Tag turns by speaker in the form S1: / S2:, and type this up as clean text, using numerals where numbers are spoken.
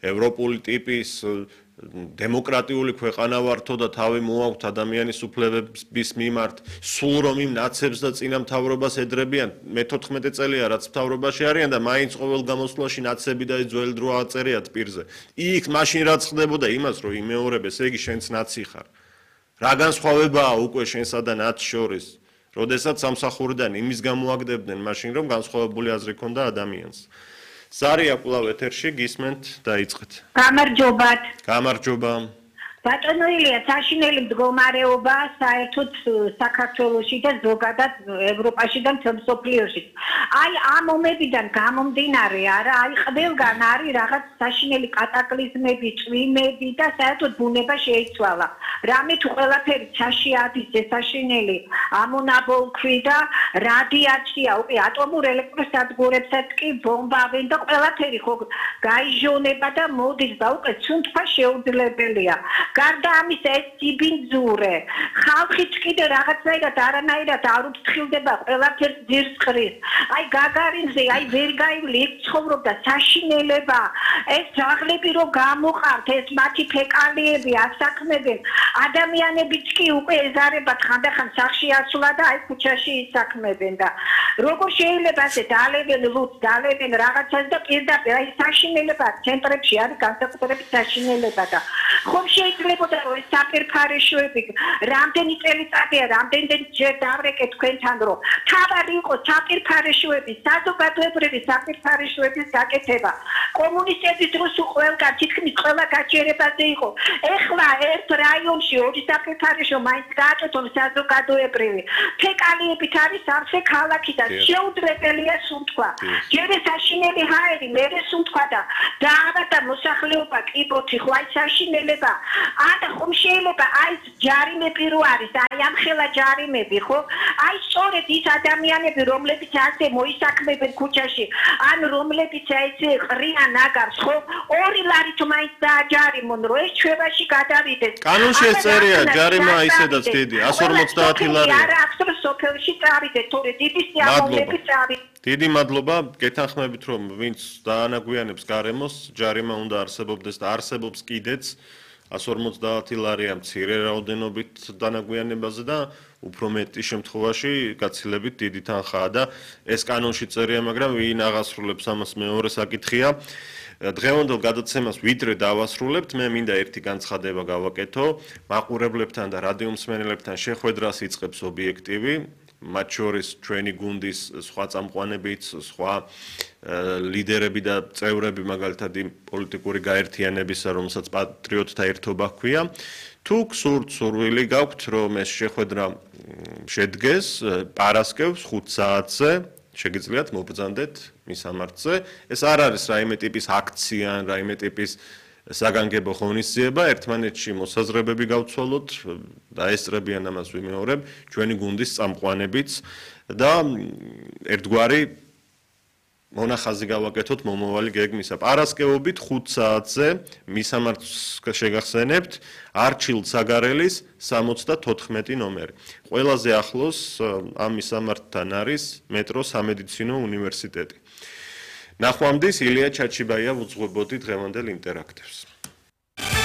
S1: ევროპული ტიპის დემოკრატიული ქვეყანა ვართო და თავი მოაქვთ ადამიანის უფლებების მიმართ, სულ რომ იმ ნაცებს და წინამთავრობას ედრებიან, მე-14 წელია რაც მთავრობაში არიან და მაინც ყოველ გამოსვლაში ნაცები და ძველი დრო აწერიათ პირზე. იქ მაშინ რაც ხდებოდა იმას, რომ იმეორებ, ესე იგი შენც ნაცი ხარ. რა განსხვავებაა უკვე შენსა და ნაცს შორის? როდესაც სამსახურიდან იმის გამოაგდებდნენ, მაშინ რომ განსხვავებული აზრი ჰქონდა ადამიანს. Სარია კვლავ ეთერში გისმენთ დაიწყეთ.
S2: გამარჯობათ.
S1: გამარჯობა.
S2: ბატონო ილია, საშინელი მდგომარეობა საერთოდ საქართველოში და ზოგადად ევროპაში და მთელ მსოფლიოში. აი ამ ომებიდან გამომდინარე, არა, აი ყველგან არის რაღაც საშინელი კატაკლიზმები, წვიმები და საერთოდ ბუნება შეიცვალა. რამე თუ ყველაფერი ცაში ადის საშინელი ამონაბოლქვი და რადიაცია, უკვე ატომურ ელექტროსადგურებსაც კი ბომბავენ და ყველაფერი ხო გაიჟონება და მოდის და უკვე ცუნთქვა შეუძლებელია. გარდა ამისა ეს ციბინძურე ხალხიც კიდე რაღაცნაირად არანაირად არ უფრთხილდება ყველაფერს ძირს ხრის აი გაგარინზე აი ვერ გაივლი იქ ცხოვრობდა საშინელება ეს ძაღლები რო გამოყართ ეს მათი ფეკალიები ასაქმებენ ადამიანებიც კი უკვე ეზარებათ ხანდახან სახში ასვლა და აი ქუჩაში ისაქმებენ და როგორ შეიძლება ასე დალევენ ლუდს დალევენ რაღაცას და პირდაპირ აი საშინელება ცენტრებში არის განსაკუთრებით საშინელება და ხომ შეიძლება რომ ეს საფერფარეშოები რამდენი წელიწადია რამდენი ჯერ დავრეკეთ თქვენთან რომ თავარი იყო საფერფარეშოების საზოგადოებრივი საფერფარეშოების გაკეთება კომუნისტების დროს ყველგან თითქმის ყველა გაჩერებაზე იყო ეხლა ერთ რაიონში ორი საფერფარეშო მაინც გააკეთონ საზოგადოებრივი ფეკალიებით არის სამზე ქალაქი და შეუძლებელია სუნთქვა ჯერ საშინელი ჰაერი მერე სუნთქვა და დაავადა მოსახლეობა კიბოთი ხო აი საშინელება არა ხომ შეიძლება აი ჯარიმები რო არის აი ამ ხელა ჯარიმები ხო აი სწორედ ის ადამიანები რომლებიც ასე მოისაქმებენ ქუჩაში ან რომლებიც ესე ყრიან აგარს ხო 2 ლარით მაინც დააჯარიმონ რომ ეს ჩვევაში გადავიდეს
S1: კანონში ეწერია ჯარიმა ისედაც დიდი 150 ლარი
S2: არა აქ სოფელში წავიდეთ თორე დიდი სიამოვნებით წავიდეთ
S1: დიდი მადლობა გეთანხმებით რომ ვინც დაანაგვიანებს გარემოს ჯარიმა უნდა არსებობდეს და არსებობს კიდეც 150 ლარია მცირე რაოდენობით დანაგვიანებაზე და უფრო მეტი შემთხვევაში გაცილებით დიდი თანხაა და ეს კანონში წერია, მაგრამ ვინ აღასრულებს ამას მეორე საკითხია. დღევანდელ გადაცემას ვიდრე დავასრულებთ, მე მინდა ერთი განცხადება გავაკეთო, მაყურებლებთან და რადიომსმენელებთან შეხვედრას იწყებს ობიექტივი. მათ შორის ჩვენი გუნდის სხვა წამყვანებიც, სხვა ლიდერები და წევრები მაგალითად იმ პოლიტიკური გაერთიანებისა, რომელსაც პატრიოტთა ერთობა ჰქვია. თუ გსურთ სურვილი გაქვთ, რომ ეს შეხვედრა შედგეს პარასკევს 5 საათზე, შეგიძლიათ მობრძანდეთ მისამართზე. ეს არ არის რაიმე ტიპის აქცია, რაიმე ტიპის საგანგებო ღონისძიება, ერთმანეთში მოსაზრებები გავცვალოთ და ესწრებიან ამას ვიმეორებ ჩვენი გუნდის წამყვანებიც და ერთგვარი მონახაზი გავაკეთოთ მომავალი გეგმისა. პარასკევობით 5 საათზე მისამართს შეგახსენებთ არჩილ საგარელის 74 ნომერი. ყველაზე ახლოს ამ მისამართთან არის მეტრო სამედიცინო უნივერსიტეტი. ნახვამდის ილია ჩაჩიბაია ვუძღვებოდი დღევანდელ ინტერაქტივს.